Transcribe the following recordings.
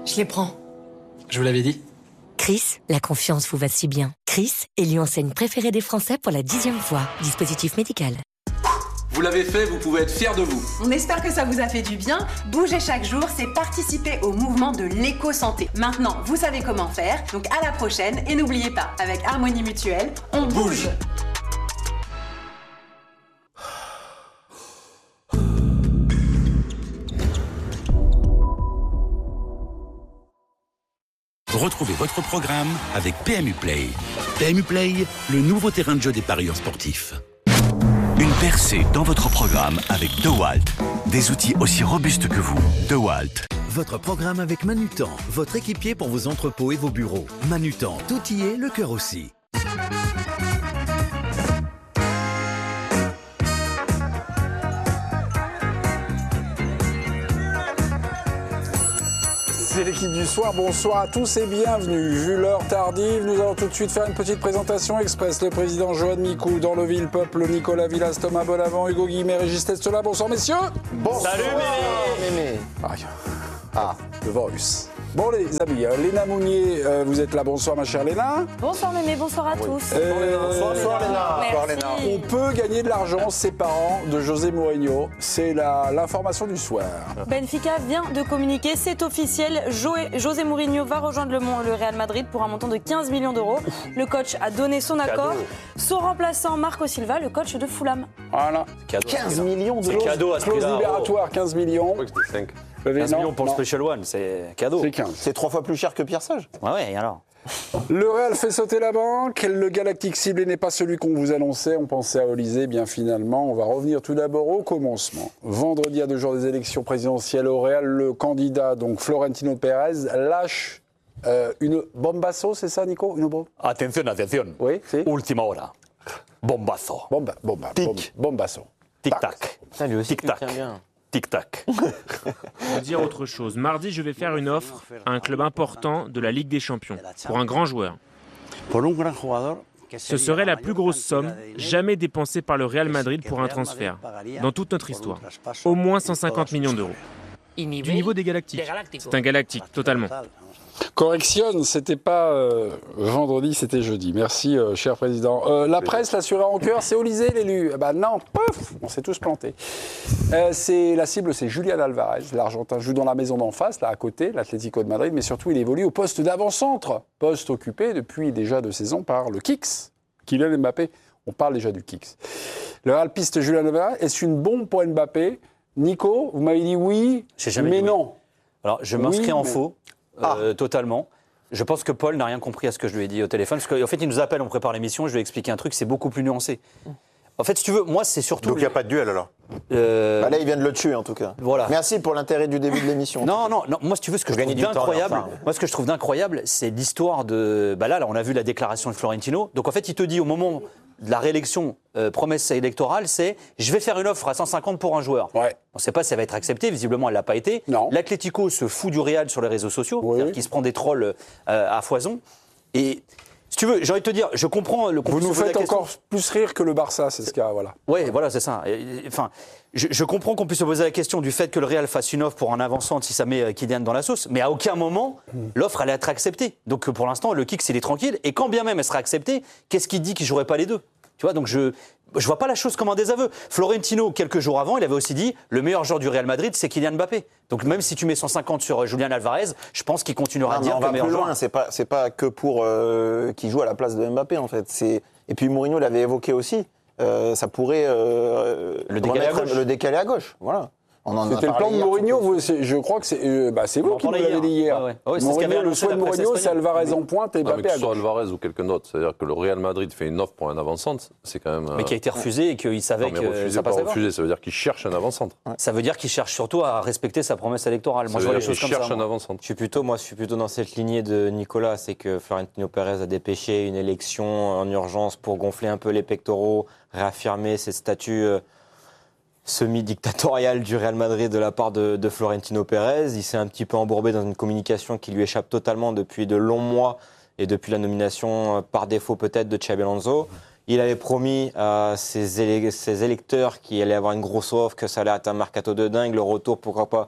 Je les prends. Je vous l'avais dit. Chris, la confiance vous va si bien. Chris, élu enseigne préférée des Français pour la 10e fois. Dispositif médical. Vous l'avez fait, vous pouvez être fiers de vous. On espère que ça vous a fait du bien. Bouger chaque jour, c'est participer au mouvement de l'éco-santé. Maintenant, vous savez comment faire, donc à la prochaine. Et n'oubliez pas, avec Harmonie Mutuelle, on bouge. Retrouvez votre programme avec PMU Play. PMU Play, le nouveau terrain de jeu des parieurs sportifs. Une percée dans votre programme avec DeWalt. Des outils aussi robustes que vous. DeWalt. Votre programme avec Manutan, votre équipier pour vos entrepôts et vos bureaux. Manutan, tout y est, le cœur aussi. C'est l'équipe du soir, bonsoir à tous et bienvenue. Vu l'heure tardive, nous allons tout de suite faire une petite présentation express. Le président Johan Micou, dans le Ville-Peuple, Nicolas Villas, Thomas Bonavent, Hugo Guillemet, Régis Testola. Bonsoir messieurs. Bonsoir. Salut Mémé. Le virus. Bon les amis, Léna Mounier, vous êtes là, bonsoir ma chère Léna. Bonsoir Mémé, bonsoir à tous. Bonsoir Léna. Bonsoir Léna. On peut gagner de l'argent séparant de José Mourinho, c'est l'information du soir. Benfica vient de communiquer, c'est officiel, José Mourinho va rejoindre le Real Madrid pour un montant de 15 millions d'euros. Le coach a donné son accord. Son remplaçant Marco Silva, le coach de Fulham. Voilà. 15 millions d'euros. C'est cadeau à ce prix-là. Clause libératoire, 15 millions. 15 millions pour le Special One, c'est cadeau. C'est 15. C'est 3 fois plus cher que Pierre Sage. Ouais, et alors Le Real fait sauter la banque. Le galactique ciblé n'est pas celui qu'on vous annonçait. On pensait à Olysée. Bien finalement, on va revenir tout d'abord au commencement. Vendredi, à 2 jours des élections présidentielles au Real, le candidat, donc Florentino Pérez, lâche une bombasso, c'est ça, Nico? Une bombe? Attention. Oui, c'est Ultima hora. Bombazo. Bombasso. Tic-tac. Ça, lui aussi, Tic-tac. bien. Tic-tac. Pour dire autre chose, mardi, je vais faire une offre à un club important de la Ligue des Champions, pour un grand joueur. Ce serait la plus grosse somme jamais dépensée par le Real Madrid pour un transfert, dans toute notre histoire. Au moins 150 millions d'euros. Du niveau des Galactiques. C'est un galactique, totalement. Correction, c'était pas vendredi, c'était jeudi. Merci, cher président. La presse, l'assuré en cœur, c'est Olysée l'élu. Non, pouf, on s'est tous plantés. La cible, c'est Julián Alvarez. L'Argentin joue dans la maison d'en face, là à côté, l'Atlético de Madrid, mais surtout il évolue au poste d'avant-centre. Poste occupé depuis déjà 2 saisons par le Kicks, Kylian Mbappé. On parle déjà du Kicks. Le Real piste Julián Alvarez, est-ce une bombe pour Mbappé? Nico, vous m'avez dit oui, mais non. Alors, je m'inscris en faux. Totalement. Je pense que Paul n'a rien compris à ce que je lui ai dit au téléphone, parce qu'en fait, il nous appelle, on prépare l'émission, je lui ai expliqué un truc, c'est beaucoup plus nuancé. En fait, si tu veux, moi, c'est surtout... Donc, il n'y a pas de duel, alors là, il vient de le tuer, en tout cas. Voilà. Merci pour l'intérêt du début de l'émission. Non, moi, si tu veux, ce que je trouve d'incroyable, c'est l'histoire de... Là, on a vu la déclaration de Florentino. Donc, en fait, il te dit, au moment de la réélection, promesse électorale, c'est « je vais faire une offre à 150 pour un joueur ». Ouais. On ne sait pas si ça va être accepté, visiblement, elle ne l'a pas été. L'Atlético se fout du Real sur les réseaux sociaux, c'est-à-dire qu'il se prend des trolls à foison. Et... Si tu veux, j'ai envie de te dire, je comprends le Vous nous faites encore plus rire que le Barça, c'est ce cas, voilà. Oui, voilà, c'est ça. Enfin, je comprends qu'on puisse se poser la question du fait que le Real fasse une offre pour un avant-centre si ça met Kylian dans la sauce, mais à aucun moment, l'offre allait être acceptée. Donc pour l'instant, le Kicks, il est tranquille, et quand bien même elle sera acceptée, qu'est-ce qui dit qu'il ne jouerait pas les deux? Tu vois, donc je vois pas la chose comme un désaveu. Florentino, quelques jours avant, il avait aussi dit le meilleur joueur du Real Madrid, c'est Kylian Mbappé. Donc même si tu mets 150 sur Julián Alvarez, je pense qu'il continuera à dire que le meilleur joueur. C'est pas que pour qu'il joue à la place de Mbappé, en fait. Et puis Mourinho l'avait évoqué aussi. Ça pourrait le décaler à gauche. Voilà. C'était le plan de Mourinho, je crois que c'est vous qui me l'avez dit hier. Mourinho, le souhait de Mourinho, c'est Alvarez en pointe et Mbappé à gauche. Que ce soit Alvarez ou quelqu'un d'autre, c'est-à-dire que le Real Madrid fait une offre pour un avant-centre, c'est quand même... Mais qui a été refusé et qu'il savait que ça passait pas. Refusé, ça veut dire qu'il cherche un avant-centre. Ça veut dire qu'il cherche surtout à respecter sa promesse électorale. Moi, je vois les choses comme ça. Il cherche un avant-centre. Je suis plutôt dans cette lignée de Nicolas, c'est que Florentino Pérez a dépêché une élection en urgence pour gonfler un peu les pectoraux, réaffirmer ses statuts semi-dictatorial du Real Madrid de la part de Florentino Pérez. Il s'est un petit peu embourbé dans une communication qui lui échappe totalement depuis de longs mois et depuis la nomination par défaut peut-être de Xabi Alonso. Il avait promis à ses électeurs qu'il allait avoir une grosse offre, que ça allait être un mercato de dingue, le retour pourquoi pas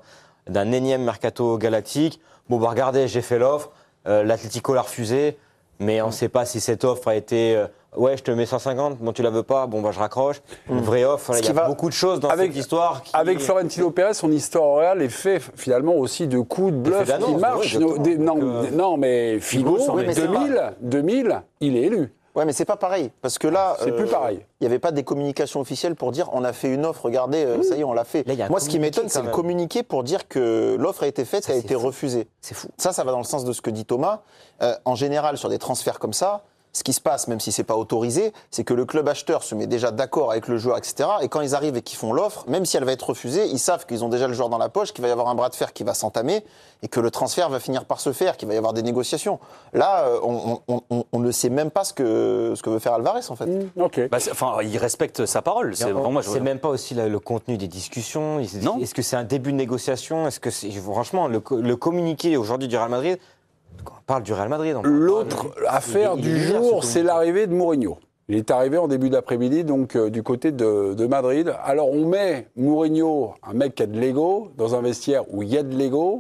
d'un énième mercato galactique. Bon, bah regardez, j'ai fait l'offre, l'Atlético l'a refusé, mais on ne sait pas si cette offre a été ouais, je te mets 150, bon, tu la veux pas, bon, bah je raccroche. Une vraie offre, il y a beaucoup de choses dans cette histoire. Avec Florentino Pérez, son histoire au Real est fait finalement aussi de coups de bluff qui marchent. Non, mais Figo, 2000, il est élu. Ouais, mais c'est pas pareil, parce que là, c'est plus pareil. Il n'y avait pas des communications officielles pour dire on a fait une offre, regardez, ça y est, on l'a fait. Là, moi, ce qui m'étonne, c'est le communiqué pour dire que l'offre a été faite, ça a été refusée. C'est fou. Ça va dans le sens de ce que dit Thomas. En général, sur des transferts comme ça, ce qui se passe, même si c'est pas autorisé, c'est que le club acheteur se met déjà d'accord avec le joueur, etc. Et quand ils arrivent et qu'ils font l'offre, même si elle va être refusée, ils savent qu'ils ont déjà le joueur dans la poche, qu'il va y avoir un bras de fer qui va s'entamer et que le transfert va finir par se faire, qu'il va y avoir des négociations. Là, on ne sait même pas ce que veut faire Alvarez, en fait. Okay. Bah, il respecte sa parole. C'est même pas aussi le contenu des discussions. Non. Est-ce que c'est un début de négociation ? Est-ce que franchement, le communiqué aujourd'hui du Real Madrid, on parle du Real Madrid. L'autre affaire du jour, c'est l'arrivée de Mourinho. Il est arrivé en début d'après-midi, donc du côté de Madrid. Alors on met Mourinho, un mec qui a de l'ego, dans un vestiaire où il y a de l'ego.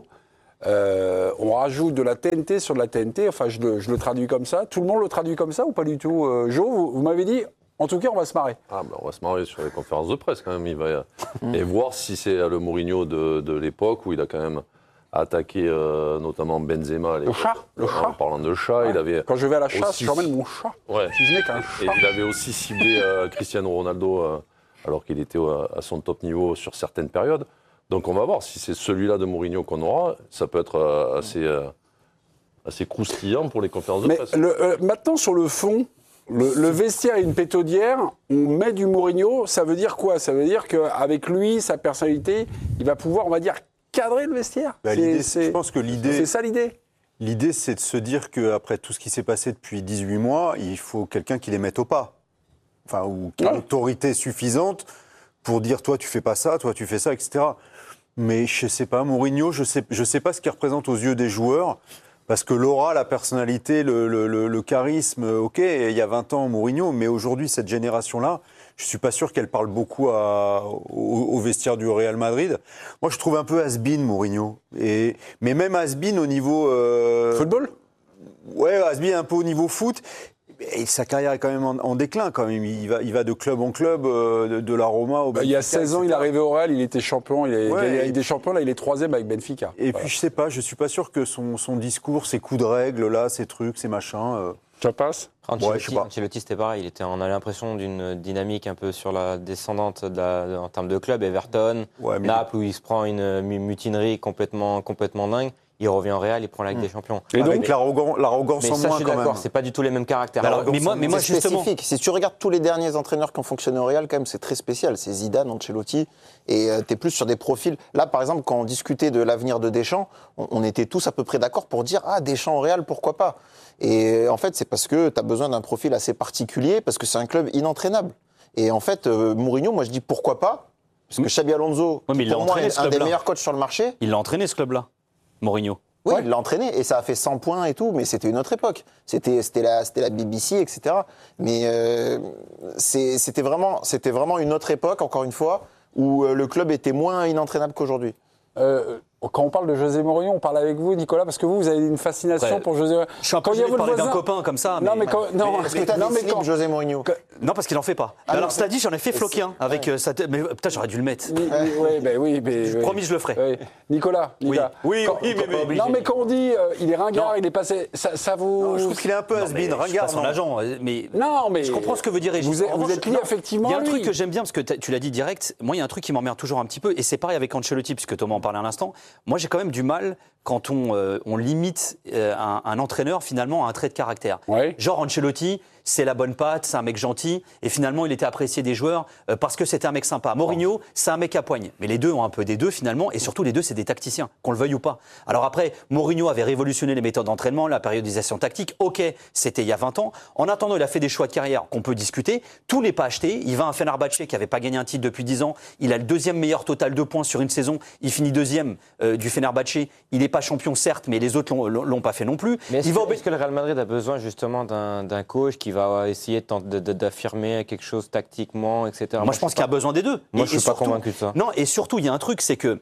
On rajoute de la TNT sur de la TNT. Enfin, je le traduis comme ça. Tout le monde le traduit comme ça ou pas du tout Jo, vous m'avez dit, en tout cas, on va se marrer. Ah, ben on va se marrer sur les conférences de presse quand même. Il va et voir si c'est le Mourinho de l'époque où il a quand même attaqué notamment Benzema. Le chat. En parlant de chat, ouais. Il avait. Quand je vais à la chasse, j'emmène mon chat. Ouais. Si je n'ai qu'un chat. Et il avait aussi ciblé Cristiano Ronaldo alors qu'il était à son top niveau sur certaines périodes. Donc on va voir si c'est celui-là de Mourinho qu'on aura. Ça peut être assez croustillant pour les conférences de presse. Maintenant, sur le fond, le vestiaire est une pétaudière. On met du Mourinho. Ça veut dire quoi ? Ça veut dire qu'avec lui, sa personnalité, il va pouvoir, on va dire, cadrer le vestiaire. Je pense que l'idée... C'est ça l'idée. L'idée, c'est de se dire qu'après tout ce qui s'est passé depuis 18 mois, il faut quelqu'un qui les mette au pas. Enfin, ou qui a une autorité suffisante pour dire, toi, tu fais pas ça, toi, tu fais ça, etc. Mais je sais pas, Mourinho, je sais pas ce qu'il représente aux yeux des joueurs, parce que l'aura, la personnalité, le charisme, ok, il y a 20 ans, Mourinho, mais aujourd'hui, cette génération-là, je suis pas sûr qu'elle parle beaucoup au vestiaire du Real Madrid. Moi, je trouve un peu has-been, Mourinho. Mais même has-been au niveau... Football ? Ouais, has-been un peu au niveau foot. Et sa carrière est quand même en déclin, quand même. Il va de club en club, de la Roma au Benfica. Il y a 16 ans, il est arrivé au Real, il était champion. Il a gagné avec des champions, là, il est 3e avec Benfica. Et puis, je sais pas, je suis pas sûr que son discours, ses coups de règle, là, ces trucs, ces machins... Ça passe ? Ancelotti, c'était pareil. On a l'impression d'une dynamique un peu sur la descendante en termes de club. Everton, Naples, où il se prend une mutinerie complètement dingue. Il revient au Real, il prend la Ligue des Champions. Et donc l'arrogance en moins, quand même. C'est pas du tout les mêmes caractères. Mais moi, justement, spécifique. Si tu regardes tous les derniers entraîneurs qui ont fonctionné au Real, quand même, c'est très spécial. C'est Zidane, Ancelotti, et t'es plus sur des profils. Là, par exemple, quand on discutait de l'avenir de Deschamps, on était tous à peu près d'accord pour dire Deschamps au Real, pourquoi pas. Et en fait, c'est parce que t'as besoin d'un profil assez particulier, parce que c'est un club inentraînable. Et en fait, Mourinho, moi, je dis pourquoi pas, parce que Xabi Alonso, pour moi, est un des meilleurs coachs sur le marché. Il l'a entraîné, ce club-là, Mourinho. Oui, il l'a entraîné et ça a fait 100 points et tout, mais c'était une autre époque. C'était la BBC, etc. Mais c'était vraiment une autre époque, encore une fois, où le club était moins inentraînable qu'aujourd'hui. Quand on parle de José Mourinho, on parle avec vous, Nicolas, parce que vous avez une fascination pour José Mourinho. Je suis un peu gêné de parler d'un copain comme ça. Non, mais est-ce que t'as des slips José Mourinho ? Non, parce qu'il en fait pas. Alors, cela dit, j'en ai fait floquer un avec sa tête. Mais putain, j'aurais dû le mettre. Oui, mais promis, je le ferai. Nicolas. Oui, mais non, mais quand on dit il est ringard, il est passé. Ça vous. Je trouve qu'il est un peu has-been, ringard. Son agent, mais. Non, mais. Je comprends ce que veut dire Régis. Vous êtes lié effectivement. Il y a un truc que j'aime bien, parce que tu l'as dit direct. Moi, il y a un truc qui m'emmerde toujours un petit peu, et c'est pareil avec Ancelotti, puisque Thomas en parlait à l'instant. Moi, j'ai quand même du mal quand on limite un entraîneur finalement à un trait de caractère. Genre Ancelotti, c'est la bonne patte, c'est un mec gentil, et finalement il était apprécié des joueurs parce que c'était un mec sympa. Mourinho, c'est un mec à poigne. Mais les deux ont un peu des deux finalement, et surtout les deux c'est des tacticiens, qu'on le veuille ou pas. Alors après, Mourinho avait révolutionné les méthodes d'entraînement, la périodisation tactique, ok, c'était il y a 20 ans. En attendant, il a fait des choix de carrière qu'on peut discuter. Tout n'est pas acheté. Il va à un Fenerbahçe qui n'avait pas gagné un titre depuis 10 ans. Il a le 2e meilleur total de points sur une saison. Il finit 2e du Fenerbahçe. Il n'est pas champion certes, mais les autres l'ont pas fait non plus. Mais est-ce que le Real Madrid a besoin justement d'un coach qui va essayer d'affirmer quelque chose tactiquement, etc. Moi, je pense qu'il y a besoin des deux. Moi, je ne suis pas convaincu de ça. Non, et surtout, il y a un truc, c'est que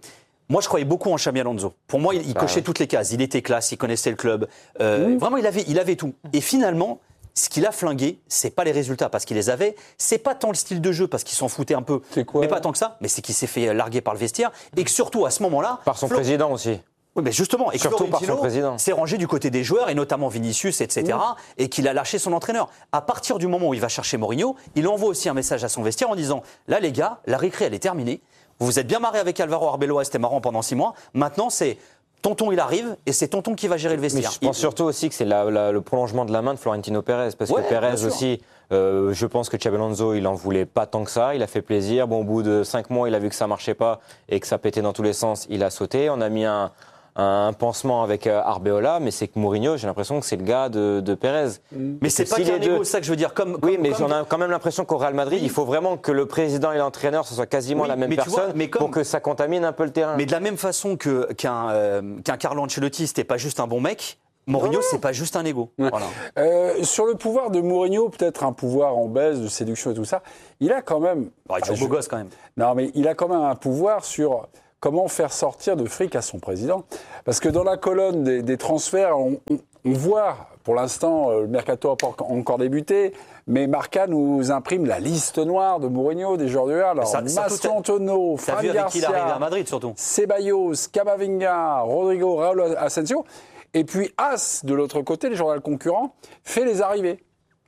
Moi, je croyais beaucoup en Xabi Alonso. Pour moi, il cochait toutes les cases. Il était classe, il connaissait le club. Vraiment, il avait tout. Et finalement, ce qu'il a flingué, c'est pas les résultats parce qu'il les avait. C'est pas tant le style de jeu parce qu'il s'en foutait un peu. Mais pas tant que ça. Mais c'est qu'il s'est fait larguer par le vestiaire et que surtout à ce moment-là. Par son président aussi. Oui, mais justement, et surtout par son président. S'est rangé du côté des joueurs, et notamment Vinicius, etc., et qu'il a lâché son entraîneur. À partir du moment où il va chercher Mourinho, il envoie aussi un message à son vestiaire en disant « Là, les gars, la récré, elle est terminée. Vous vous êtes bien marré avec Alvaro Arbeloa, c'était marrant pendant 6 mois. Maintenant, c'est Tonton, il arrive, et c'est Tonton qui va gérer le vestiaire. » Mais je pense surtout aussi que c'est le prolongement de la main de Florentino Pérez, parce que Pérez aussi, je pense que Xabi Alonso, il en voulait pas tant que ça, il a fait plaisir. Bon, au bout de 5 mois, il a vu que ça marchait pas, et que ça pétait dans tous les sens, il a sauté. On a mis un pansement avec Arbeloa, mais c'est que Mourinho, j'ai l'impression que c'est le gars de Pérez. Mais c'est pas qu'un égo, c'est ça que je veux dire. Mais on a quand même l'impression qu'au Real Madrid, il faut vraiment que le président et l'entraîneur, ce soit quasiment la même personne, pour que ça contamine un peu le terrain. Mais de la même façon qu'un Carlo Ancelotti, c'était pas juste un bon mec, Mourinho, c'est pas juste un égo. Voilà. Sur le pouvoir de Mourinho, peut-être un pouvoir en baisse, de séduction et tout ça, il a quand même... Il est toujours beau gosse quand même. Non, mais il a quand même un pouvoir sur... Comment faire sortir de fric à son président? Parce que dans la colonne des transferts, on voit, pour l'instant, le mercato n'a pas encore débuté, mais Marca nous imprime la liste noire de Mourinho, des joueurs du Real. Alors, Massi Antonio, Fran Garcia, avec qui il arrive à Madrid surtout. Ceballos, Camavinga, Rodrigo, Raúl Asensio. Et puis As, de l'autre côté, les journaux concurrents, fait les arrivées.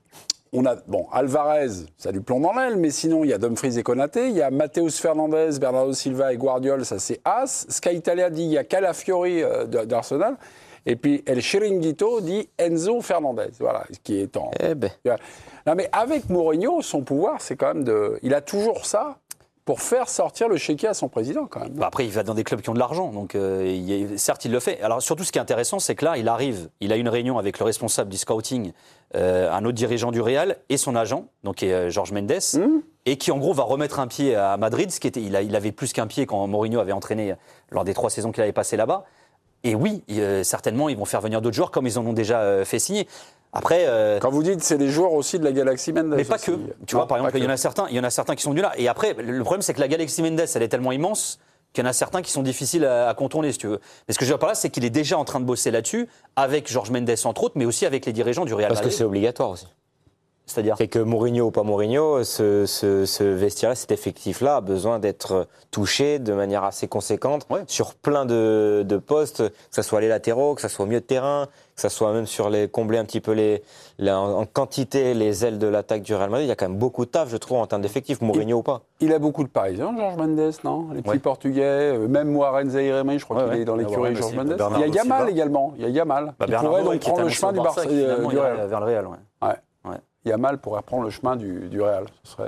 On a, Alvarez, ça lui plombe dans l'aile, mais sinon, il y a Dumfries et Konaté, il y a Mateus Fernandes, Bernardo Silva et Guardiola, ça c'est As. Sky Italia dit il y a Calafiori d'Arsenal. Et puis El Chiringuito dit Enzo Fernandez, voilà, qui est en... Non, mais avec Mourinho, son pouvoir, c'est quand même il a toujours ça pour faire sortir le chéquier à son président, quand même. Après, il va dans des clubs qui ont de l'argent, donc certes, il le fait. Alors, surtout, ce qui est intéressant, c'est que là, il arrive, il a une réunion avec le responsable du scouting, un autre dirigeant du Real, et son agent, donc qui est Jorge Mendes, et qui, en gros, va remettre un pied à Madrid, il avait plus qu'un pied quand Mourinho avait entraîné lors des 3 saisons qu'il avait passées là-bas. Et oui, certainement, ils vont faire venir d'autres joueurs, comme ils en ont déjà fait signer. Après, quand vous dites c'est des joueurs aussi de la Galaxy Mendes. Mais pas que. Tu vois, par exemple, il y en a certains qui sont venus là. Et après, le problème, c'est que la Galaxy Mendes, elle est tellement immense qu'il y en a certains qui sont difficiles à contourner, si tu veux. Mais ce que je veux dire par là, c'est qu'il est déjà en train de bosser là-dessus, avec Jorge Mendes entre autres, mais aussi avec les dirigeants du Real Madrid. Parce que c'est obligatoire aussi. C'est-à-dire que Mourinho ou pas Mourinho, ce vestiaire-là, cet effectif-là a besoin d'être touché de manière assez conséquente sur plein de postes, que ce soit les latéraux, que ce soit au milieu de terrain, que ce soit même sur combler un petit peu en quantité les ailes de l'attaque du Real Madrid. Il y a quand même beaucoup de taf, je trouve, en termes d'effectifs, Mourinho ou pas. Il a beaucoup de Parisiens, Jorge Mendes, non? Les petits Portugais, même Warren Zaïre-Emery, je crois qu'il est dans l'écurie Jorge Mendes. Il y a Yamal également, il pourrait donc prendre le chemin du Real. Vers le Real, Yamal pourrait reprendre le chemin du Real.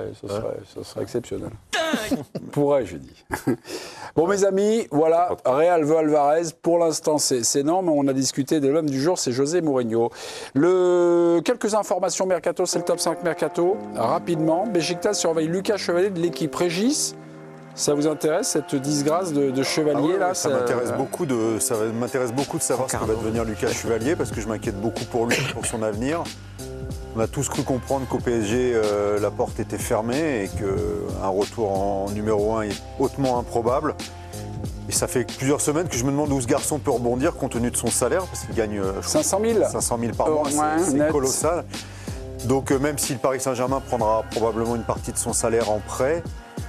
Ce serait exceptionnel. Pourrait, je dis. Bon, mes amis, voilà, Real veut Alvarez. Pour l'instant, c'est non, mais on a discuté de l'homme du jour, c'est José Mourinho. Quelques informations mercato, c'est le top 5 mercato. Rapidement, Beşiktaş surveille Lucas Chevalier de l'équipe Régis. Ça vous intéresse, cette disgrâce de Chevalier là? Ça m'intéresse beaucoup de savoir ce que va devenir Lucas Chevalier, parce que je m'inquiète beaucoup pour lui, pour son avenir. On a tous cru comprendre qu'au PSG, la porte était fermée et qu'un retour en numéro 1 est hautement improbable. Et ça fait plusieurs semaines que je me demande où ce garçon peut rebondir compte tenu de son salaire, parce qu'il gagne 500 000 par mois, c'est colossal. Donc même si le Paris Saint-Germain prendra probablement une partie de son salaire en prêt,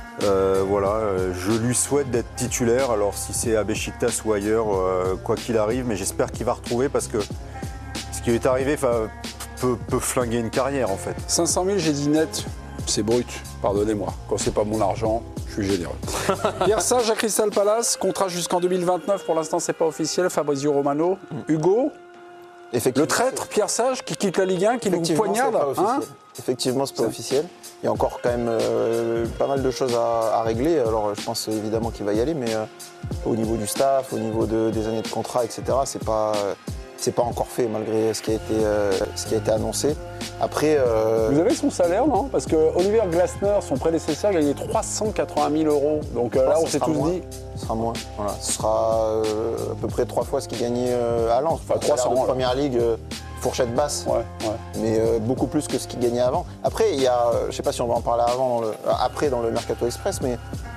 je lui souhaite d'être titulaire. Alors si c'est à Beşiktaş ou ailleurs, quoi qu'il arrive, mais j'espère qu'il va retrouver, parce que ce qui lui est arrivé peut flinguer une carrière en fait. 500 000, j'ai dit net, c'est brut, pardonnez-moi. Quand c'est pas mon argent, je suis généreux. Pierre Sage à Crystal Palace, contrat jusqu'en 2029, pour l'instant c'est pas officiel. Fabrizio Romano, Hugo, le traître Pierre Sage qui quitte la Ligue 1, qui nous poignarde. Effectivement, c'est pas officiel. Il y a encore quand même pas mal de choses à régler. Alors je pense évidemment qu'il va y aller, mais au niveau du staff, au niveau des années de contrat, etc., c'est pas encore fait malgré ce qui a été annoncé. Après, vous avez son salaire, non? Parce que Oliver Glasner, son prédécesseur, gagnait 380 000 €. Donc là, on s'est tous dit. Ce sera moins. Voilà. Ce sera à peu près 3 fois ce qu'il gagnait à Lens. Enfin, 300 en Première Ligue, fourchette basse. Mais beaucoup plus que ce qu'il gagnait avant. Après, il y a, je sais pas si on va en parler après dans le Mercato Express, mais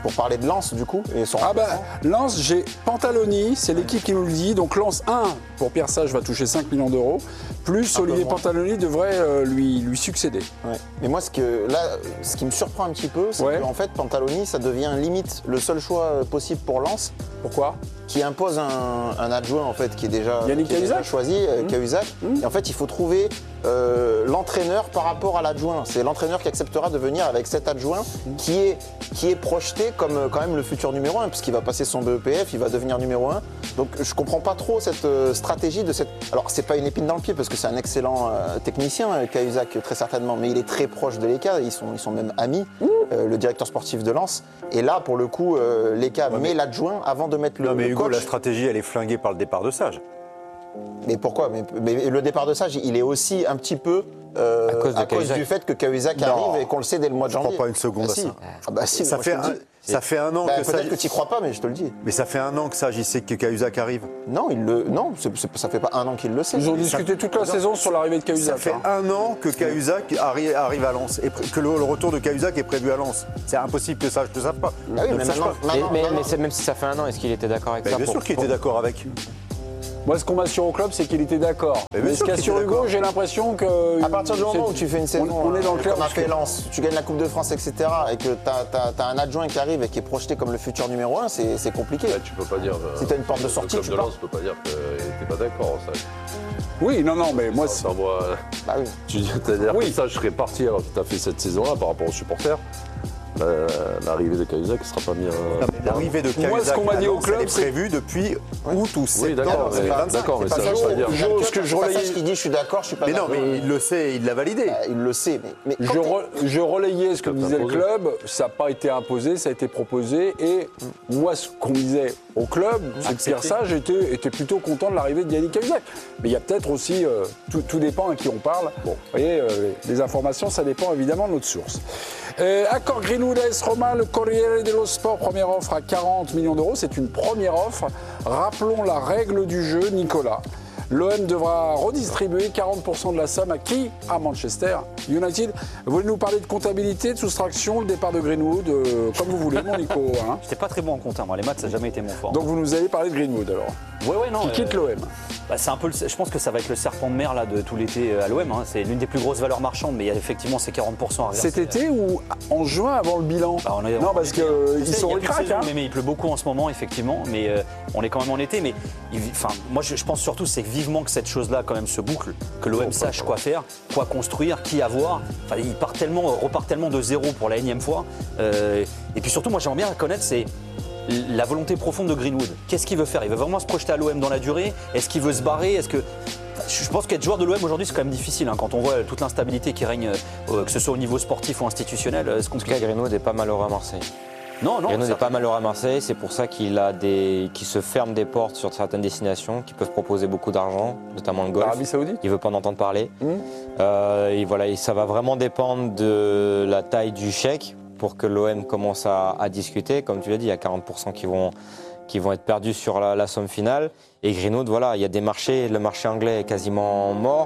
Pour parler de Lens, du coup, et son Lens, j'ai Pantaloni, c'est l'équipe qui nous le dit. Donc Lens 1, pour Pierre Sage, va toucher 5 millions d'euros. Plus Olivier Pantaloni devrait lui succéder. Ouais. Mais moi, ce qui me surprend un petit peu, c'est qu'en fait, Pantaloni, ça devient limite le seul choix possible pour Lens. Pourquoi ? Qui impose un adjoint, en fait, qui est déjà choisi, Cahuzac. Et en fait, il faut trouver l'entraîneur par rapport à l'adjoint. C'est l'entraîneur qui acceptera de venir avec cet adjoint qui est projeté comme quand même le futur numéro 1, puisqu'il va passer son BEPF, il va devenir numéro 1. Donc je comprends pas trop cette stratégie de cette... Alors c'est pas une épine dans le pied, parce que c'est un excellent technicien, Cahuzac, très certainement, mais il est très proche de Leka, ils sont même amis, le directeur sportif de Lens. Et là, pour le coup, Leka met l'adjoint avant de mettre non, mais Hugo, coach. La stratégie, elle est flinguée par le départ de Sage. Mais pourquoi ? mais le départ de Sage, il est aussi un petit peu à cause du fait que Cahuzac arrive et qu'on le sait dès le mois de janvier. Je ne crois pas une seconde à ça. Ah bah si, ça fait un an que peut-être que tu n'y crois pas, mais je te le dis. Mais ça fait un an que Sage, il sait que Cahuzac arrive. Non, ça fait pas un an qu'il le sait. Ils ont discuté toute la saison sur l'arrivée de Cahuzac. Ça fait un an que Cahuzac arrive à Lens et que le retour de Cahuzac est prévu à Lens. C'est impossible que Sage ne le sache pas. Ah oui, mais même si ça fait un an, est-ce qu'il était d'accord avec ça ? Bien sûr qu'il était d'accord avec. Moi, ce qu'on m'assure au club, c'est qu'il était d'accord. Mais ce qu'assure Hugo, j'ai l'impression que... À partir du moment où tu fais une saison, on est dans le club, comme a fait Lens, tu gagnes la Coupe de France, etc., et que tu as un adjoint qui arrive et qui est projeté comme le futur numéro 1, c'est compliqué. Là, tu peux pas dire... Si tu as une porte de sortie, le club de Lens ne peut pas dire qu'il n'était pas d'accord. Oui, non, mais moi... Bah oui. Tu dis, ça, je serais parti alors que tu as fait cette saison-là par rapport aux supporters. L'arrivée de Cahuzac ne sera pas mis L'arrivée de Cahuzac, moi, ce qu'on m'a dit au club, c'est prévu depuis août ou septembre. Oui, d'accord, mais ça veut pas dire. Ce que je relayais, qui dit je suis d'accord, je suis pas d'accord. Mais non, mais il le sait, il l'a validé. Il le sait, mais je relayais ce que disait le club, ça n'a pas été imposé, ça a été proposé, et moi, ce qu'on disait au club, c'est que Pierre Sage était plutôt content de l'arrivée de Yannick Cahuzac. Mais il y a peut-être aussi, tout dépend à qui on parle. Bon, vous voyez, les informations, ça dépend évidemment de notre source. Accord Greenwood AS Roma, le Corriere dello Sport, première offre à 40 millions d'euros. C'est une première offre. Rappelons la règle du jeu, Nicolas. L'OM devra redistribuer 40% de la somme à qui ? À Manchester United. Vous voulez nous parler de comptabilité, de soustraction, le départ de Greenwood, comme vous voulez, mon Nico. Hein. J'étais pas très bon en compta, moi. Les maths, ça n'a jamais été mon fort. Donc vous nous avez parlé de Greenwood, alors. Ouais, non. Qui quitte l'OM. C'est un peu, je pense que ça va être le serpent de mer là, de tout l'été à l'OM. Hein. C'est l'une des plus grosses valeurs marchandes, mais il y a effectivement ces 40% à reverser. Cet été ou en juin avant le bilan ? Non, parce qu'ils sont ric-rac. Mais il pleut beaucoup en ce moment, effectivement. Mais on est quand même en été. Mais moi, je pense surtout c'est vivement que cette chose-là quand même se boucle, que l'OM sache quoi faire, quoi construire, qui avoir. Enfin, il repart tellement de zéro pour la énième fois. Et puis surtout, moi, j'aimerais bien connaître la volonté profonde de Greenwood. Qu'est-ce qu'il veut faire ? Il veut vraiment se projeter à l'OM dans la durée ? Est-ce qu'il veut se barrer ? Je pense qu'être joueur de l'OM aujourd'hui, c'est quand même difficile. Hein, quand on voit toute l'instabilité qui règne, que ce soit au niveau sportif ou institutionnel. En tout cas, Greenwood n'est pas malheureux à Marseille. Non. Greenwood n'est pas malheureux à Marseille. C'est pour ça qu'il se ferme des portes sur certaines destinations qui peuvent proposer beaucoup d'argent, notamment le golf. L'Arabie Saoudite. Il ne veut pas en entendre parler. Et voilà, ça va vraiment dépendre de la taille du chèque pour que l'OM commence à discuter. Comme tu l'as dit, il y a 40% qui vont être perdus sur la somme finale. Et Greenwood, voilà, il y a des marchés, le marché anglais est quasiment mort.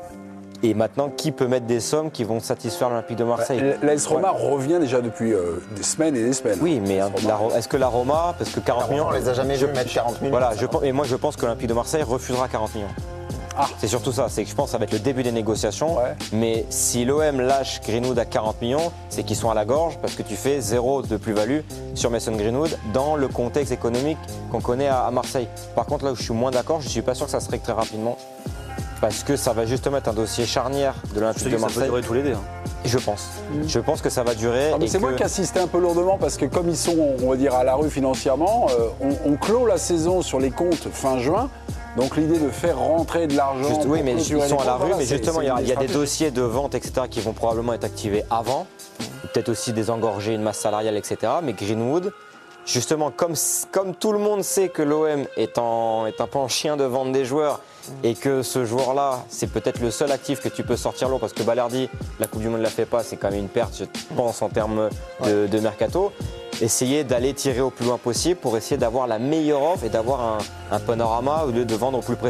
Et maintenant, qui peut mettre des sommes qui vont satisfaire l'Olympique de Marseille ? L'AS Roma revient déjà depuis des semaines et des semaines. Oui, mais est-ce que la Roma, parce que 40 millions... On les a jamais vus mettre 40 millions. Voilà, moi je pense que l'Olympique de Marseille refusera 40 millions. C'est surtout ça, c'est que je pense que ça va être le début des négociations. Mais si l'OM lâche Greenwood à 40 millions, c'est qu'ils sont à la gorge parce que tu fais 0 de plus-value sur Mason Greenwood dans le contexte économique qu'on connaît à Marseille. Par contre, là où je suis moins d'accord, je ne suis pas sûr que ça se règle très rapidement. Parce que ça va justement être un dossier charnière de l'Olympique de Marseille. Ça peut durer tout l'été. Je pense. Je pense que ça va durer. C'est moi qui insistais un peu lourdement parce que comme ils sont, on va dire, à la rue financièrement, on clôt la saison sur les comptes fin juin. Donc l'idée de faire rentrer de l'argent... Oui, mais ils sont à la rue, mais justement, il y a des dossiers de vente, etc., qui vont probablement être activés avant. Peut-être aussi désengorger une masse salariale, etc. Mais Greenwood, justement, comme tout le monde sait que l'OM est un peu en chien de vendre des joueurs et que ce joueur-là, c'est peut-être le seul actif que tu peux sortir lourd parce que Balerdi, la Coupe du Monde ne la fait pas, c'est quand même une perte, je pense, en termes de mercato. Essayer d'aller tirer au plus loin possible pour essayer d'avoir la meilleure offre et d'avoir un panorama au lieu de vendre au plus pressé.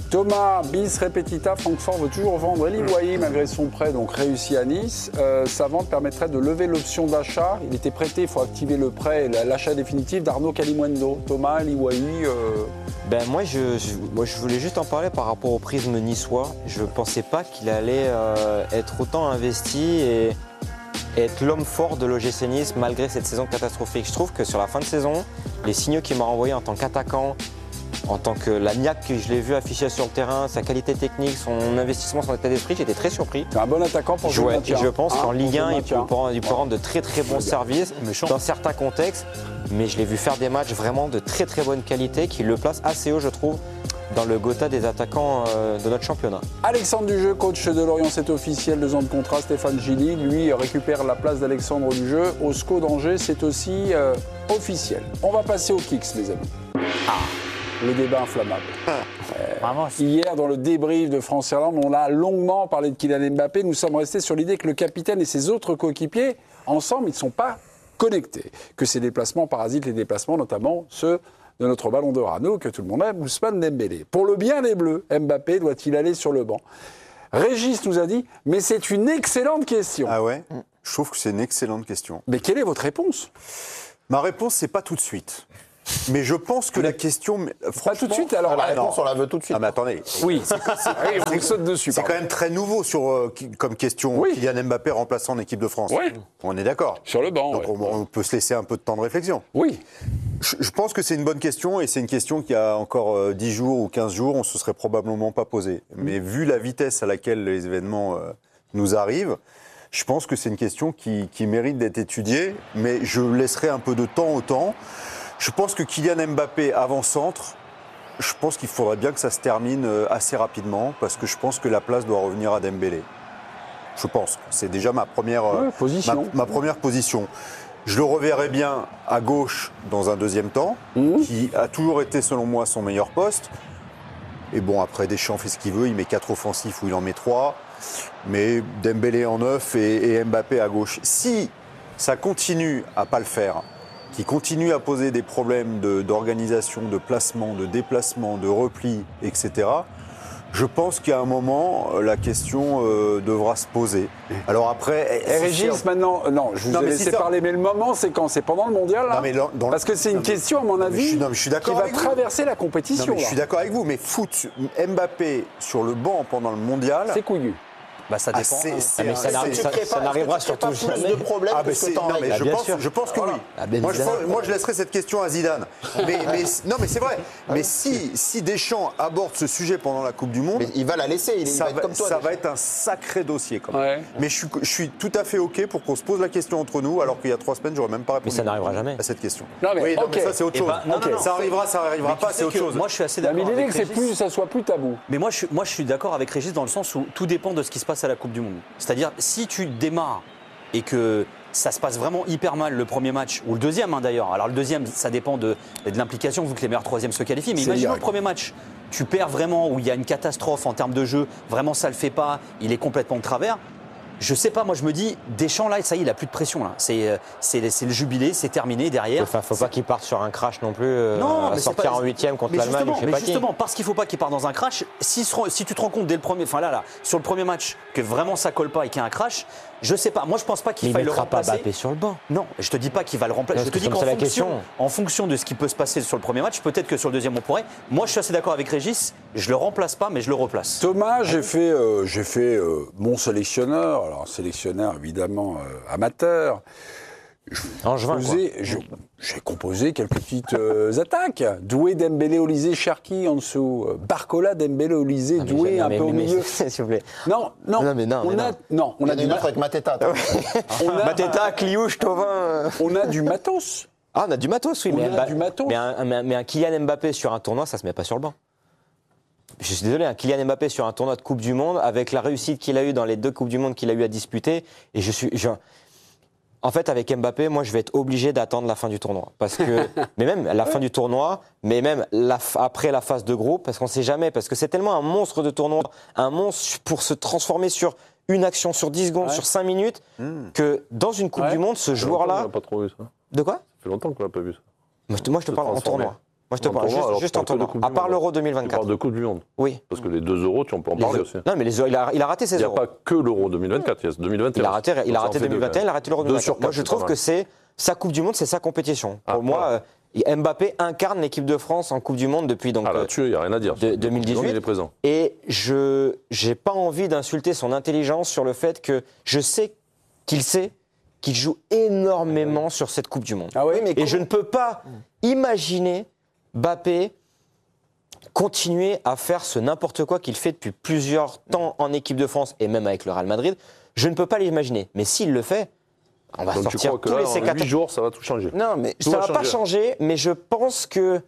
Thomas, bis repetita, Francfort veut toujours vendre Eli Wahi malgré son prêt, donc réussi à Nice. Sa vente permettrait de lever l'option d'achat. Il était prêté, il faut activer le prêt et l'achat définitif d'Arnaud Kalimuendo. Thomas, Eli Wahi. Moi, je voulais juste en parler par rapport au prisme niçois. Je ne pensais pas qu'il allait être autant investi et être l'homme fort de l'OGC Nice malgré cette saison catastrophique. Je trouve que sur la fin de saison, les signaux qu'il m'a envoyés en tant qu'attaquant, en tant que la niaque que je l'ai vu afficher sur le terrain, sa qualité technique, son investissement, son état d'esprit, j'étais très surpris. C'est un bon attaquant pour jouer. Je pense qu'en Ligue 1, il peut rendre de très très bons services dans certains contextes, mais je l'ai vu faire des matchs vraiment de très très bonne qualité qui le placent assez haut, je trouve, dans le Gotha des attaquants de notre championnat. Alexandre Dujeu, coach de Lorient, c'est officiel, 2 ans de contrat. Stéphane Gilly, lui, récupère la place d'Alexandre Dujeu. Au SCO d'Angers, c'est aussi officiel. On va passer au Kicks, les amis. Le débat inflammable. Hier, dans le débrief de France-Irlande, on a longuement parlé de Kylian Mbappé. Nous sommes restés sur l'idée que le capitaine et ses autres coéquipiers, ensemble, ils ne sont pas connectés. Que ces déplacements parasitent les déplacements, notamment ceux de notre ballon d'or à nous, que tout le monde aime, Ousmane Dembélé. Pour le bien des Bleus, Mbappé doit-il aller sur le banc ? Régis nous a dit, mais c'est une excellente question. Ah ouais ? Je trouve que c'est une excellente question. Mais quelle est votre réponse ? Ma réponse, c'est pas tout de suite. Mais je pense que la question... Pas tout de suite, alors la réponse, on la veut tout de suite. Ah mais attendez. Oui, on vous saute dessus. C'est quand même très nouveau comme question. Oui. Kylian Mbappé remplaçant en équipe de France. Oui. On est d'accord. Sur le banc. Donc on peut se laisser un peu de temps de réflexion. Oui. Je pense que c'est une bonne question et c'est une question qui a encore 10 jours ou 15 jours, on ne se serait probablement pas posé. Mais vu la vitesse à laquelle les événements nous arrivent, je pense que c'est une question qui mérite d'être étudiée, mais je laisserai un peu de temps au temps. Je pense que Kylian Mbappé avant-centre, je pense qu'il faudrait bien que ça se termine assez rapidement parce que je pense que la place doit revenir à Dembélé. Je pense. C'est déjà ma première position. Ma première position. Je le reverrai bien à gauche dans un deuxième temps, qui a toujours été selon moi son meilleur poste. Et bon, après Deschamps fait ce qu'il veut, il met 4 offensifs ou il en met 3. Mais Dembélé en 9 et Mbappé à gauche. Si ça continue à pas le faire, qui continue à poser des problèmes d'organisation, de placement, de déplacement, de repli, etc., je pense qu'à un moment, la question devra se poser. Alors après... Régis, maintenant... Non, je vous ai laissé parler, mais le moment, c'est quand ? C'est pendant le mondial, là ? Parce que c'est une question, à mon avis, qui va traverser la compétition. Je suis d'accord avec vous, mais foot Mbappé sur le banc pendant le mondial... C'est couillu. Ça dépend. Mais ça n'arrivera surtout jamais. De problème je pense que oui. Moi, je laisserai cette question à Zidane. Non, mais c'est vrai. Mais si Deschamps aborde ce sujet pendant la Coupe du Monde, il va la laisser. Ça va être un sacré dossier, quand même. Ouais. Mais je suis tout à fait OK pour qu'on se pose la question entre nous, alors qu'il y a 3 semaines, j'aurais même pas répondu. Mais ça n'arrivera jamais à cette question. Non, mais, mais ça, c'est autre chose. Ça arrivera, pas, c'est autre chose. Moi, je suis assez d'accord. Mais l'idée que ça soit plus tabou. Mais moi, je suis d'accord avec Régis dans le sens où tout dépend de ce qui se passe à la Coupe du Monde. C'est-à-dire, si tu démarres et que ça se passe vraiment hyper mal le premier match, ou le deuxième d'ailleurs, alors le deuxième, ça dépend de l'implication, vu que les meilleurs troisièmes se qualifient, mais imaginons le premier match, tu perds vraiment, où il y a une catastrophe en termes de jeu, vraiment ça le fait pas, il est complètement de travers. Je sais pas, moi je me dis, Deschamps là, ça y est, il a plus de pression là. C'est le jubilé, c'est terminé derrière. Enfin, faut pas qu'il parte sur un crash non plus, à sortir en 8e contre l'Allemagne. Mais justement, parce qu'il faut pas qu'il parte dans un crash, si tu te rends compte dès le premier, enfin là, sur le premier match, que vraiment ça colle pas et qu'il y a un crash, je sais pas. Moi je pense pas qu'il faille le remplacer. Il mettra pas Mbappé sur le banc. Non, je te dis pas qu'il va le remplacer. Je te dis qu'en fonction de ce qui peut se passer sur le premier match, peut-être que sur le deuxième on pourrait. Moi je suis assez d'accord avec Régis. Je le remplace pas, mais je le replace. Thomas, j'ai fait mon sélectionneur. Alors sélectionneur évidemment amateur. J'ai composé quelques petites attaques. Doué, Dembélé, Olysée, Cherki en dessous. Barcola, Dembélé, Olysée, Doué un peu au milieu. S'il vous plaît. Non. On a du matos avec Mateta. Mateta, Kliouche, Thauvin. On a du matos. Ah, on a du matos, oui. Mais un Kylian Mbappé sur un tournoi, ça se met pas sur le banc. Je suis désolé, un Kylian Mbappé sur un tournoi de Coupe du Monde, avec la réussite qu'il a eue dans les 2 Coupes du Monde qu'il a eu à disputer, et en fait, avec Mbappé, moi, je vais être obligé d'attendre la fin du tournoi. Parce que, mais même la fin du tournoi, mais même après la phase de groupe, parce qu'on ne sait jamais, parce que c'est tellement un monstre de tournoi, un monstre pour se transformer sur une action, sur 10 secondes, sur 5 minutes, que dans une Coupe du Monde, ce joueur-là... On n'a pas trop vu ça. De quoi ? Ça fait longtemps qu'on n'a pas vu ça. Moi, je te parle en tournoi. Moi, je te parle juste en tournoi. À part l'Euro 2024. Tu parles de Coupe du Monde. Oui. Parce que les 2 euros, tu en peux en parler aussi. Non, mais il a raté ses euros. Il n'y a pas que l'Euro 2024, il y a 2021. Il a raté 2021, il a raté l'Euro 2024. Moi, je trouve que c'est sa Coupe du Monde, c'est sa compétition. Pour moi, Mbappé incarne l'équipe de France en Coupe du Monde depuis donc, là-dessus, il n'y a rien à dire. 2018. Il est présent. Et je n'ai pas envie d'insulter son intelligence sur le fait que je sais qu'il joue énormément sur cette Coupe du Monde. Ah oui, mais je ne peux pas imaginer Mbappé continuer à faire ce n'importe quoi qu'il fait depuis plusieurs temps en équipe de France et même avec le Real Madrid. Je ne peux pas l'imaginer. Mais s'il le fait, on va donc sortir tous les C4. En 8 jours, ça va tout changer. Non, mais ça ne va pas changer, mais je pense que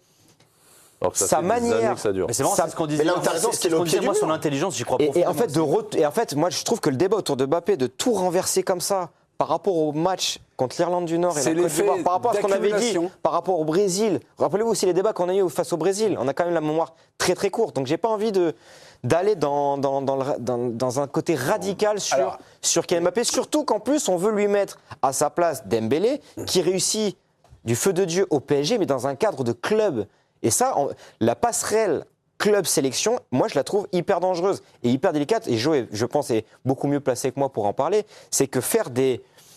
sa manière. Mais c'est vraiment ce qu'on disait. Mais là où tu as raison, c'est le pied du moi, son intelligence, j'y crois profondément. Et en fait, moi, je trouve que le débat autour de Mbappé, de tout renverser comme ça, par rapport au match contre l'Irlande du Nord et la Côte d'Ivoire, par rapport à ce qu'on avait dit, par rapport au Brésil. Rappelez-vous aussi les débats qu'on a eu face au Brésil. On a quand même la mémoire très très courte. Donc j'ai pas envie d'aller dans un côté radical sur Kylian Mbappé. Surtout qu'en plus, on veut lui mettre à sa place Dembélé, qui réussit du feu de Dieu au PSG, mais dans un cadre de club. Et ça, la passerelle club sélection, moi je la trouve hyper dangereuse et hyper délicate. Et Joe, je pense, est beaucoup mieux placé que moi pour en parler. C'est que faire des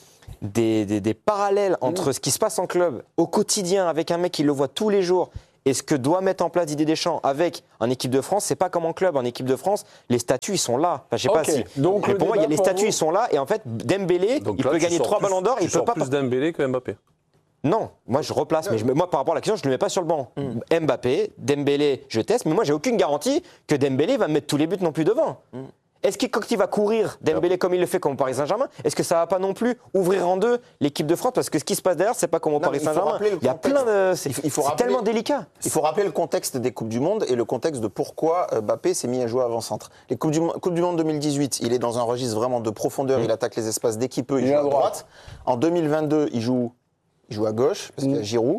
parallèles entre ce qui se passe en club au quotidien avec un mec qui le voit tous les jours et ce que doit mettre en place Didier Deschamps avec en équipe de France, c'est pas comme en club. En équipe de France, les statuts ils sont là. Enfin, je sais pas si. Donc, mais pour moi, les statuts ils sont là et en fait Dembélé, il peut gagner 3 ballons d'or, il peut pas. Plus Dembélé que Mbappé. Non, moi je replace, mais moi par rapport à la question, je ne le mets pas sur le banc. Mbappé, Dembélé, je teste, mais moi j'ai aucune garantie que Dembélé va mettre tous les buts non plus devant. Est-ce que quand il va courir, Dembélé comme il le fait comme au Paris Saint-Germain, est-ce que ça va pas non plus ouvrir en deux l'équipe de France? Parce que ce qui se passe derrière, c'est pas comme au Paris Saint-Germain. Il y a plein de... C'est tellement délicat. Il faut rappeler le contexte des Coupes du Monde et le contexte de pourquoi Mbappé s'est mis à jouer avant-centre. Les Coupes du Monde 2018, il est dans un registre vraiment de profondeur, il attaque les espaces d'équipeux, il joue à droite. En 2022, il joue à gauche, parce qu'il y a Giroud.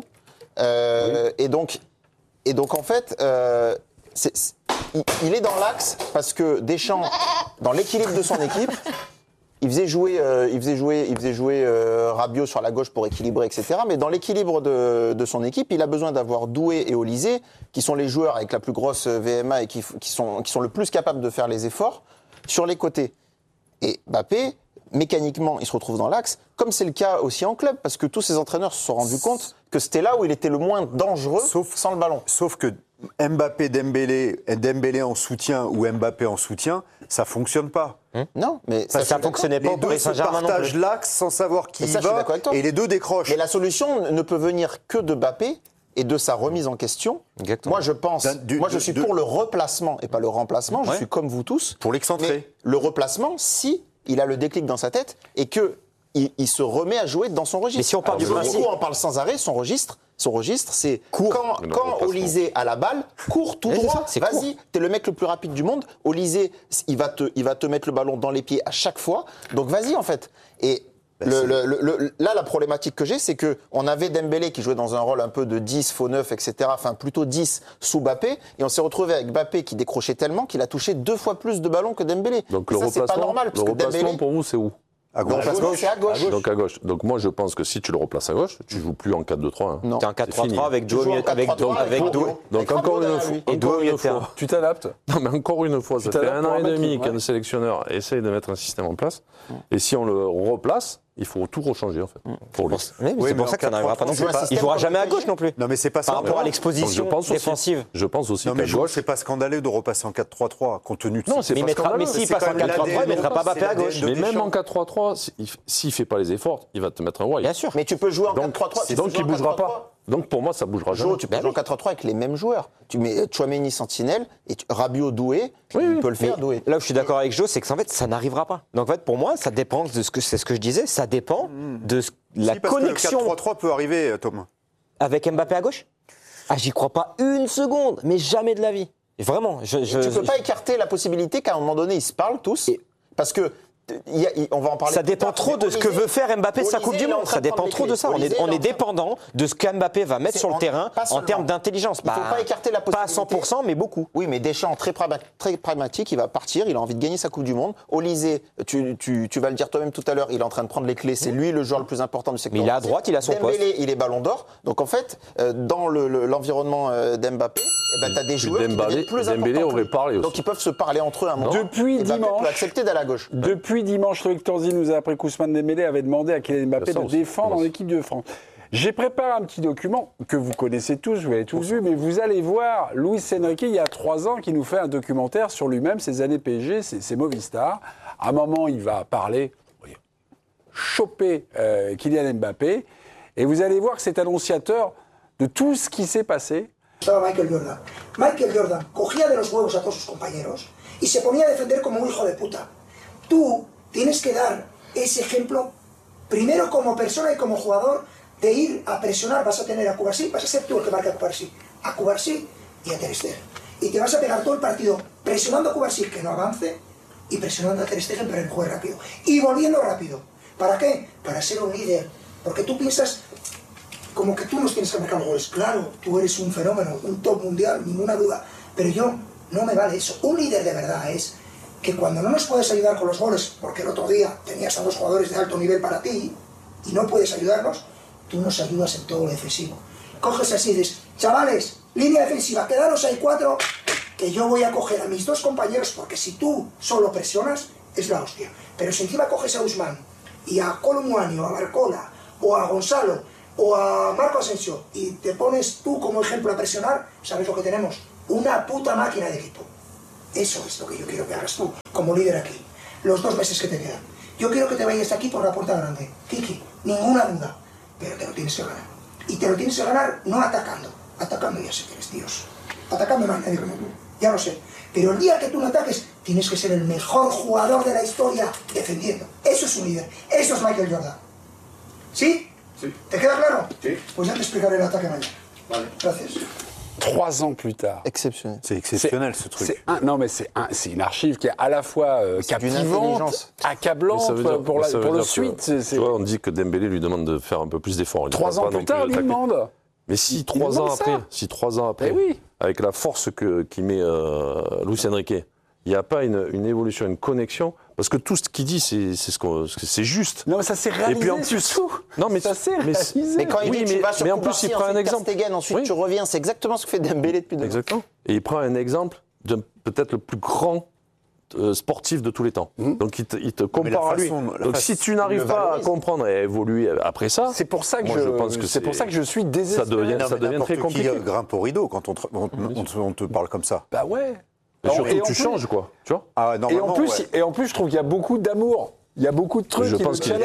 Et donc en fait, il est dans l'axe parce que Deschamps, dans l'équilibre de son équipe, il faisait jouer Rabiot sur la gauche pour équilibrer, etc. Mais dans l'équilibre de son équipe, il a besoin d'avoir Doué et Olysée, qui sont les joueurs avec la plus grosse VMA et qui sont le plus capables de faire les efforts sur les côtés. Et Mbappé, mécaniquement, il se retrouve dans l'axe, comme c'est le cas aussi en club, parce que tous ces entraîneurs se sont rendus compte que c'était là où il était le moins dangereux sans le ballon. Sauf que Mbappé, Dembélé en soutien ou Mbappé en soutien, ça fonctionne pas. Non, mais ça fonctionnait pas au Paris Saint-Germain non plus. Les deux se partagent l'axe sans savoir qui y va et les deux décrochent. Mais la solution ne peut venir que de Mbappé et de sa remise en question. Exactement. Moi, je suis pour le replacement et pas le remplacement. Je suis comme vous tous. Pour l'excentrer. Le replacement, si il a le déclic dans sa tête et qu'il se remet à jouer dans son registre. Mais si on parle du principe, on parle sans arrêt, son registre, c'est quand Olysée a la balle, cours tout droit, vas-y, t'es le mec le plus rapide du monde. Olysée, il va te mettre le ballon dans les pieds à chaque fois. Donc vas-y en fait. Et là, la problématique que j'ai, c'est qu'on avait Dembélé qui jouait dans un rôle un peu de 10, faux 9, etc. Enfin, plutôt 10 sous Mbappé. Et on s'est retrouvé avec Mbappé qui décrochait tellement qu'il a touché 2 fois plus de ballons que Dembélé. Donc ça, c'est pas normal. Le replacement pour vous, c'est où? À gauche. C'est à gauche. Donc à gauche. Donc moi, je pense que si tu le replaces à gauche, tu joues plus en 4-2-3. Hein. Non. T'es en 4-3-3 avec Doué. Donc encore une fois. Et Doué, tu t'adaptes. Non, mais encore une fois, ça fait 1 an et demi qu'un sélectionneur essaye de mettre un système en place. Et si on le replace, il faut tout rechanger en fait. Pour lui. C'est pour ça que ça n'arrivera pas non plus. Il jouera jamais à gauche non plus. Non mais c'est pas par rapport à l'exposition défensive. Je pense aussi. Non mais gauche, c'est pas scandaleux de repasser en 4-3-3 compte tenu de. Non, c'est pas scandaleux. Mais s'il passe en 4-3-3, il mettra pas Mbappé à gauche. Mais même en 4-3-3, s'il fait pas les efforts, il va te mettre un White. Bien sûr. Mais tu peux jouer en 4-3-3. Donc il bougera pas. Donc pour moi, ça bougera jamais. Tu peux jouer en 4-3-3 avec les mêmes joueurs. Tu mets Tchouaméni Sentinelle et Rabiot Doué, il peut le faire Doué. Là où je suis d'accord avec Joe, c'est que en fait, ça n'arrivera pas. Donc en fait, pour moi, ça dépend de c'est ce que je disais, ça dépend de la connexion. Le 4-3-3 peut arriver, Thomas. Avec Mbappé à gauche? Ah, j'y crois pas une seconde, mais jamais de la vie. Vraiment. Tu peux pas écarter la possibilité qu'à un moment donné, ils se parlent tous, parce que on va en parler. Ça dépend trop de ce que veut faire Mbappé de sa Coupe du Monde. Ça dépend trop de ça. On est dépendant de ce qu'Mbappé va mettre sur le terrain en termes d'intelligence. Il ne faut pas écarter la possibilité. Pas à 100%, mais beaucoup. Oui, mais Deschamps, très pragmatique, il va partir, il a envie de gagner sa Coupe du Monde. Olysée, tu vas le dire toi-même tout à l'heure, il est en train de prendre les clés. C'est lui le joueur le plus important du secteur. Mais il est à droite, il a son poste. Dembélé, il est ballon d'or. Donc en fait, dans l'environnement d'Mbappé, tu as des joueurs qui deviennent plus Dembélé importants. aurait parlé aussi. Donc ils peuvent se parler entre eux à un moment. Depuis dimanche, peut accepter d'aller à gauche. Depuis dimanche, Loïc Tanzi nous a appris qu'Ousmane Dembélé avait demandé à Kylian Mbappé de défendre l'équipe de France. J'ai préparé un petit document que vous connaissez tous, vous l'avez tous vu, mais vous allez voir Luis Enrique, il y a 3 ans, qui nous fait un documentaire sur lui-même, ses années PSG, ses Movistar. À un moment, il va parler, choper Kylian Mbappé, et vous allez voir que c'est annonciateur de tout ce qui s'est passé. Estaba Michael Jordan. Michael Jordan cogía de los huevos a todos sus compañeros y se ponía a defender como un hijo de puta. Tú tienes que dar ese ejemplo, primero como persona y como jugador, de ir a presionar. Vas a tener a Cubarsí, vas a ser tú el que marque a Cubarsí y a Ter Stegen. Y te vas a pegar todo el partido presionando a Cubarsí que no avance y presionando a Ter Stegen para que juegue rápido. Y volviendo rápido. ¿Para qué? Para ser un líder. Porque tú piensas como que tú nos tienes que marcar los goles. Claro, tú eres un fenómeno, un top mundial, ninguna duda. Pero yo, no me vale eso. Un líder de verdad es que cuando no nos puedes ayudar con los goles, porque el otro día tenías a 2 jugadores de alto nivel para ti y no puedes ayudarnos, tú nos ayudas en todo lo defensivo. Coges así y dices, chavales, línea defensiva, quedaros ahí 4, que yo voy a coger a mis 2 compañeros, porque si tú solo presionas, es la hostia. Pero si encima coges a Ousmane y a Colomboani o a Barcola o a Gonzalo o a Marco Asensio y te pones tú como ejemplo a presionar, ¿sabes lo que tenemos? Una puta máquina de equipo. Eso es lo que yo quiero que hagas tú, como líder aquí. Los 2 meses que te quedan. Yo quiero que te vayas de aquí por la puerta grande. Kiki, ninguna duda. Pero te lo tienes que ganar. Y te lo tienes que ganar no atacando. Atacando ya sé que eres Dios. Atacando no hay nadie como tú. Ya lo sé. Pero el día que tú no ataques, tienes que ser el mejor jugador de la historia defendiendo. Eso es un líder. Eso es Michael Jordan. ¿Sí? Sí. ¿Te queda claro? Sí. Pues ya te explicaré el ataque mañana. Vale. Gracias. 3 ans plus tard. Exceptionnel. C'est exceptionnel ce truc. Non mais c'est une archive qui est à la fois captivante, accablante pour le suite. Tu vois, on dit que Dembélé lui demande de faire un peu plus d'efforts. 3 ans plus tard, lui demande. Mais si 3 ans après, avec la force qui met Luis Enrique, il n'y a pas une évolution, une connexion, parce que tout ce qu'il dit, c'est juste. Non, mais ça s'est réalisé. Et puis en plus, non, mais ça s'est réalisé. Mais quand il dit tu vas sur mais en plus, il prend un exemple. Stegen, ensuite tu reviens, c'est exactement ce que fait Dembélé depuis 2 ans. Exactement. Et il prend un exemple de peut-être le plus grand sportif de tous les temps. Donc il te compare à lui. Donc si tu n'arrives pas à comprendre et à évoluer après ça, c'est pour ça que je suis désespéré. Ça devient très compliqué. Qui grimpe au rideau quand on te parle comme ça. Bah ouais. Et surtout, tu changes, quoi. Tu vois et en plus, je trouve qu'il y a beaucoup d'amour. Il y a beaucoup de trucs. Je pense qu'il y a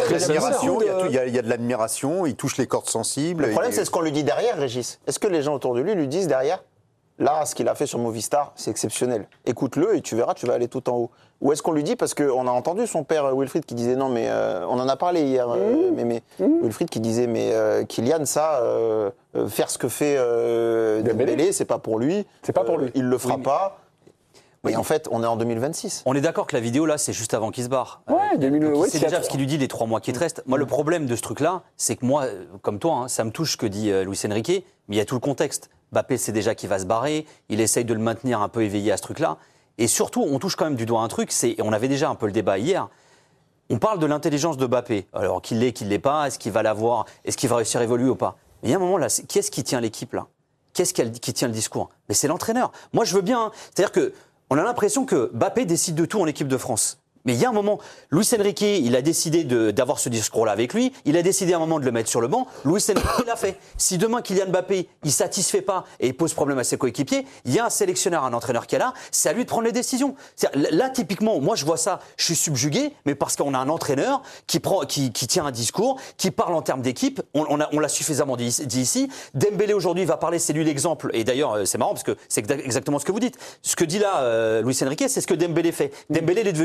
de l'admiration, il touche les cordes sensibles. Le problème, c'est ce qu'on lui dit derrière, Régis. Est-ce que les gens autour de lui disent derrière, là, ce qu'il a fait sur Movistar, c'est exceptionnel. Écoute-le et tu verras, tu vas aller tout en haut. Ou est-ce qu'on lui dit, parce qu'on a entendu son père Wilfried qui disait non, mais on en a parlé hier, Wilfried qui disait mais Kylian, faire ce que fait Dembélé, c'est pas pour lui. C'est pas pour lui. Il le fera pas. Mais en fait, on est en 2026. On est d'accord que la vidéo, là, c'est juste avant qu'il se barre. Ouais, c'est déjà ce qu'il lui dit les 3 mois qui te restent. Moi, le problème de ce truc-là, c'est que moi, comme toi, ça me touche ce que dit Luis Enrique, mais il y a tout le contexte. Mbappé sait déjà qu'il va se barrer, il essaye de le maintenir un peu éveillé à ce truc-là. Et surtout, on touche quand même du doigt un truc, et on avait déjà un peu le débat hier, on parle de l'intelligence de Mbappé. Alors qu'il l'est pas, est-ce qu'il va l'avoir, est-ce qu'il va réussir à évoluer ou pas. Mais il y a un moment là, qui est-ce qui tient l'équipe là? Qui tient le discours? Mais c'est l'entraîneur. Moi, je veux bien. C'est-à-dire que on a l'impression que Mbappé décide de tout en équipe de France. Mais il y a un moment, Luis Enrique, il a décidé d'avoir ce discours-là avec lui, il a décidé à un moment de le mettre sur le banc, Luis Enrique l'a fait. Si demain Kylian Mbappé, il satisfait pas et il pose problème à ses coéquipiers, il y a un sélectionneur, un entraîneur qui est là, c'est à lui de prendre les décisions. Là, typiquement, moi je vois ça, je suis subjugué, mais parce qu'on a un entraîneur qui tient un discours, qui parle en termes d'équipe, on l'a suffisamment dit ici. Dembélé aujourd'hui va parler, c'est lui l'exemple, et d'ailleurs c'est marrant parce que c'est exactement ce que vous dites. Ce que dit là Luis Enrique, c'est ce que Dembélé fait. Dembélé il est devenu ballon d'or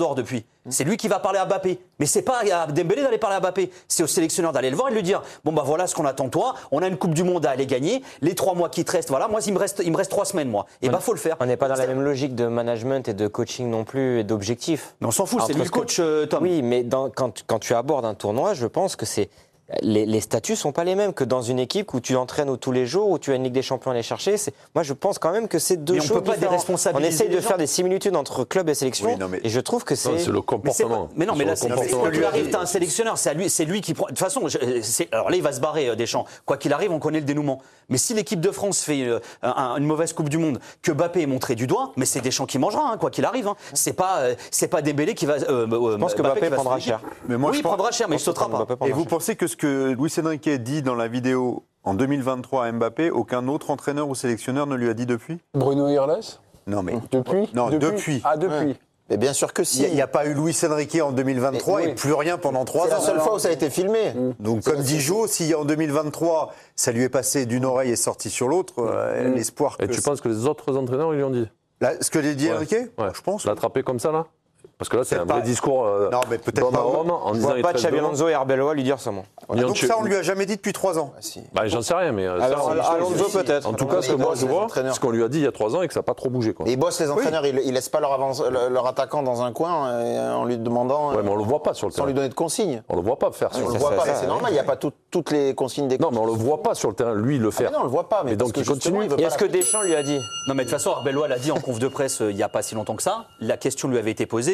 mort depuis. C'est lui qui va parler à Mbappé. Mais c'est pas à Dembélé d'aller parler à Mbappé. C'est au sélectionneur d'aller le voir et de lui dire bon bah voilà ce qu'on attend de toi. On a une Coupe du Monde à aller gagner. Les 3 mois qui te restent, voilà. Moi il me reste 3 semaines moi. Et faut le faire. On n'est pas dans la même logique de management et de coaching non plus et d'objectif. Mais on s'en fout. C'est lui le coach, Tom. Oui, mais quand tu abordes un tournoi, je pense que c'est les statuts sont pas les mêmes que dans une équipe où tu entraînes tous les jours, où tu as une Ligue des Champions à aller chercher. Moi, je pense quand même que c'est deux choses différentes. On essaye de faire des similitudes entre club et sélection, et je trouve que c'est... C'est le comportement. Mais non, mais là, quand lui arrive, t'as un sélectionneur, c'est lui qui prend... De toute façon, alors là, il va se barrer, Deschamps. Quoi qu'il arrive, on connaît le dénouement. Mais si l'équipe de France fait une mauvaise Coupe du Monde, que Mbappé est montré du doigt, mais c'est Deschamps qui mangera, quoi qu'il arrive. C'est pas Dembélé qui va... je pense que Mbappé prendra cher. Oui, il prendra cher, mais il sautera pas. Et vous pensez que ce que Luis Enrique dit dans la vidéo en 2023 à Mbappé, aucun autre entraîneur ou sélectionneur ne lui a dit depuis ? Bruno Irles ? Non, mais... Depuis ? Non, depuis. Ah, depuis. Ouais. Mais bien sûr que si. Il n'y a pas eu Luis Enrique en 2023 et plus rien pendant 3 ans. C'est la seule fois où ça a été filmé. Donc, comme dit Jo, si en 2023, ça lui est passé d'une oreille et sorti sur l'autre, l'espoir que... Et tu penses que les autres entraîneurs, ils lui ont dit ? Ce que l'a dit Enrique ? Je pense. L'attraper comme ça, là ? Parce que là, c'est un vrai discours. Non, mais peut-être pas. En je disant vois pas Xabi Alonso et Arbeloa lui dire ça, moi. Donc ça, on lui a jamais dit depuis 3 ans. Bah, j'en sais rien, mais. Alors, Alonso, peut-être. En tout cas, ce que moi, je vois, ce qu'on lui a dit il y a 3 ans et que ça n'a pas trop bougé. Quoi. Et ils bossent, les entraîneurs, ils laissent pas leur attaquant dans un coin en lui demandant. Ouais, mais on le voit pas sur le terrain. Sans lui donner de consignes. On le voit pas faire. On le voit pas, c'est normal, il n'y a pas toutes les consignes des coachs. Non, mais on le voit pas sur le terrain, lui, le faire. Non, on le voit pas, mais donc il continue. Et est-ce que Deschamps lui a dit ? Non, mais de toute façon, Arbeloa l'a dit en conf de presse il n'y a pas si longtemps que ça. La question lui avait été posée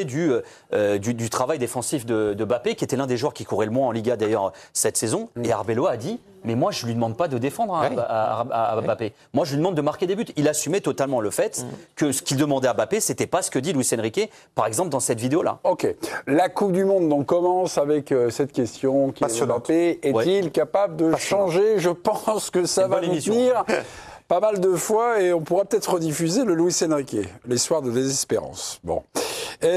du travail défensif de Mbappé, qui était l'un des joueurs qui courait le moins en Liga d'ailleurs cette saison. Et Arbeloa a dit mais moi je lui demande pas de défendre à Mbappé. Moi je lui demande de marquer des buts. Il assumait totalement le fait que ce qu'il demandait à Mbappé, c'était pas ce que dit Luis Enrique, par exemple dans cette vidéo-là. Ok. La Coupe du Monde donc commence avec cette question qui est Mbappé est-il capable de changer ? Je pense que ça va nous tenir pas mal de fois et on pourra peut-être rediffuser le Luis Enrique, les soirs de désespérance. Bon.